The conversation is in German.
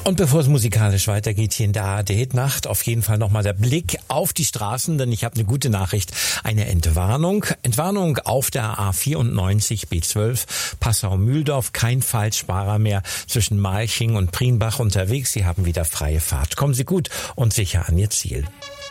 Und bevor es musikalisch weitergeht hier in der ARD-Nacht, auf jeden Fall nochmal der Blick auf die Straßen, denn ich habe eine gute Nachricht, eine Entwarnung. Entwarnung auf der A94 B12 Passau-Mühldorf, kein Falschfahrer mehr zwischen Malching und Prienbach unterwegs. Sie haben wieder freie Fahrt. Kommen Sie gut und sicher an Ihr Ziel.